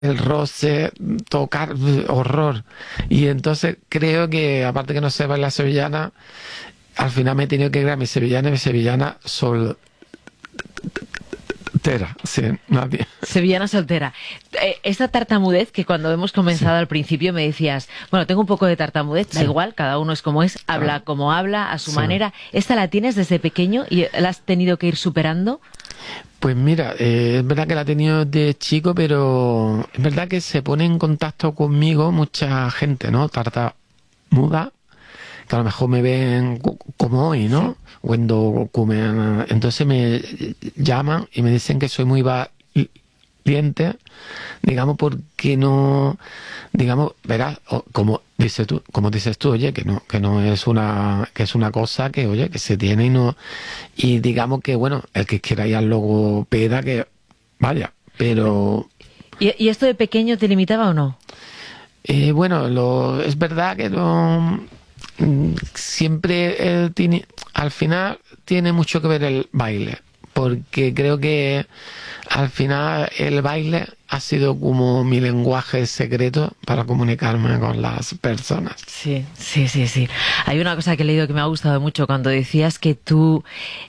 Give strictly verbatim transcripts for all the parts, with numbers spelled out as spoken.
el roce, tocar, horror. Y entonces creo que, aparte que no sé bailar sevillana, al final me he tenido que crear mi sevillana y mi sevillana soltera. Sí, nadie. Sevillana soltera. Eh, esta tartamudez que cuando hemos comenzado Sí. al principio me decías, bueno, tengo un poco de tartamudez, da Sí. igual, cada uno es como es, habla Claro. como habla, a su Sí. manera. ¿Esta la tienes desde pequeño y la has tenido que ir superando? Pues mira, eh, es verdad que la he tenido de chico, pero es verdad que se pone en contacto conmigo mucha gente, ¿no? Tartamuda, que a lo mejor me ven co- como hoy, ¿no? Cuando comen. Entonces me llaman y me dicen que soy muy valiente, digamos, porque no, digamos, verás, o- como dices tú, como dices tú, oye, que no, que no es una, que es una cosa que, oye, que se tiene y no, y digamos que, bueno, el que quiera ir al logopeda, que vaya, pero ¿Y, y esto de pequeño te limitaba o no? eh, bueno, lo, es verdad que no, mm, siempre eh, tiene, al final tiene mucho que ver el baile, porque creo que al final el baile ha sido como mi lenguaje secreto para comunicarme con las personas. Sí, sí, sí, sí. Hay una cosa que he leído que me ha gustado mucho cuando decías que tú,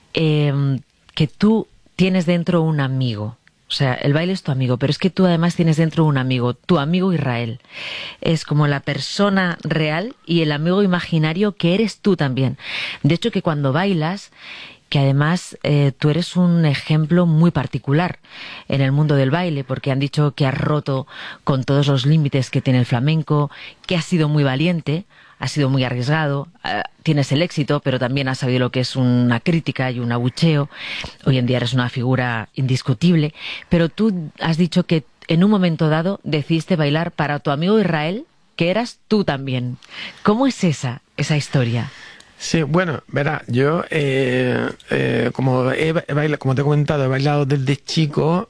em, que tú tienes dentro un amigo. O sea, el baile es tu amigo, pero es que tú además tienes dentro un amigo, tu amigo Israel. Es como la persona real y el amigo imaginario que eres tú también. De hecho, que cuando bailas, que además eh, tú eres un ejemplo muy particular en el mundo del baile, porque han dicho que has roto con todos los límites que tiene el flamenco, que has sido muy valiente, has sido muy arriesgado, eh, tienes el éxito, pero también has sabido lo que es una crítica y un abucheo. Hoy en día eres una figura indiscutible, pero tú has dicho que en un momento dado decidiste bailar para tu amigo Israel, que eras tú también. ¿Cómo es esa, esa historia? Sí, bueno, verá, yo eh, eh, como he, ba- he bailado, como te he comentado, he bailado desde chico,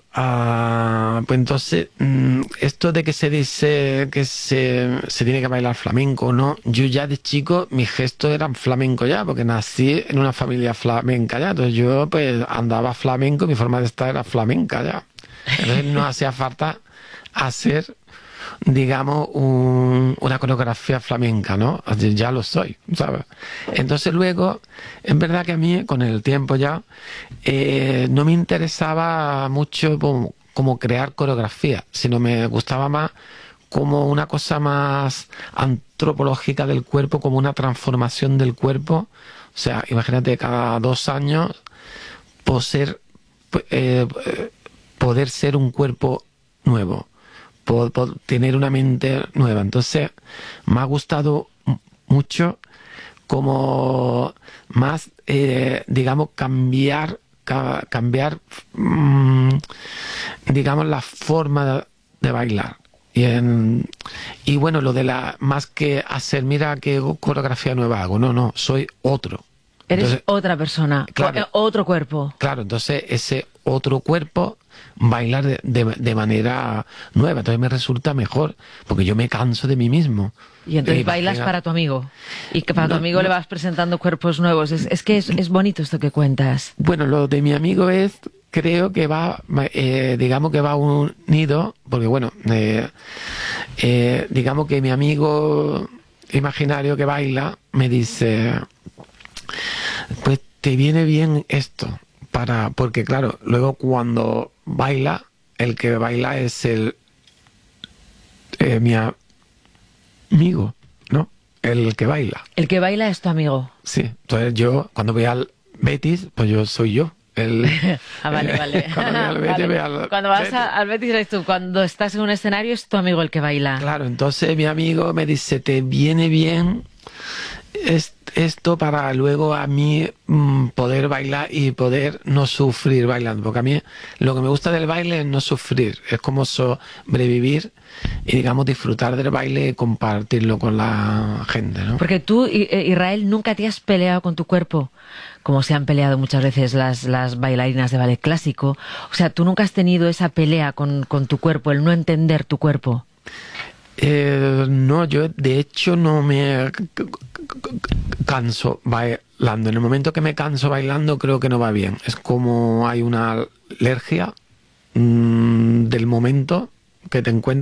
ah, pues entonces mm, esto de que se dice que se, se tiene que bailar flamenco, ¿no? Yo ya de chico mis gestos eran flamenco ya, porque nací en una familia flamenca ya, entonces yo pues andaba flamenco, mi forma de estar era flamenca ya. Entonces no hacía falta hacer, digamos, un- una coreografía flamenca, ¿no? Así, ya lo soy, ¿sabes? Entonces luego, es verdad que a mí, con el tiempo ya, eh, no me interesaba mucho como, como crear coreografía, sino me gustaba más como una cosa más antropológica del cuerpo, como una transformación del cuerpo. O sea, imagínate, cada dos años, poseer, eh, eh, poder ser un cuerpo nuevo, po- po- tener una mente nueva. Entonces, me ha gustado m- mucho como más, eh, digamos, cambiar, ca- cambiar, mm, digamos, la forma de, de bailar. Y, en- y bueno, lo de la, más que hacer, mira qué coreografía nueva hago, no, no, soy otro. Eres Entonces, otra persona, claro. o- eh, otro cuerpo. claro, entonces ese otro cuerpo bailar de, de- de manera nueva, entonces me resulta mejor, porque yo me canso de mí mismo. Y entonces Eh, bailas imagina- para tu amigo. Y que para tu No, amigo le no. vas presentando cuerpos nuevos. Es, es que es, es bonito esto que cuentas. Bueno, lo de mi amigo es, creo que va, eh, digamos que va unido, porque bueno, eh, eh, digamos que mi amigo imaginario que baila me dice, pues te viene bien esto, para, porque claro, luego cuando baila, el que baila es el eh, mi a- amigo, ¿no? El que baila. El que baila es tu amigo. Sí. Entonces yo, cuando voy al Betis, pues yo soy yo. El, Ah, vale, vale. Cuando voy al Betis, Vale. voy al Cuando vas Betis. a- al Betis eres tú. Cuando estás en un escenario es tu amigo el que baila. Claro, entonces mi amigo me dice, te viene bien es- esto para luego a mí mm, poder bailar y poder no sufrir bailando. Porque a mí lo que me gusta del baile es no sufrir, es como sobrevivir y digamos disfrutar del baile y compartirlo con la gente, ¿no? Porque tú, I- eh, Israel, nunca te has peleado con tu cuerpo, como se han peleado muchas veces las, las bailarinas de ballet clásico. O sea, tú nunca has tenido esa pelea con, con tu cuerpo, el no entender tu cuerpo. Eh, no, yo de hecho no me c- c- c- canso bailando. En el momento que me canso bailando creo que no va bien. Es como hay una alergia mm, del momento que te encuentras